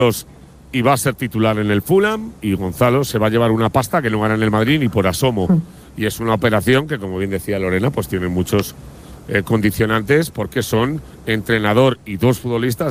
y va a ser titular en el Fulham, y Gonzalo se va a llevar una pasta que no gana en el Madrid ni por asomo. Y es una operación que, como bien decía Lorena, pues tiene muchos condicionantes, porque son entrenador y dos futbolistas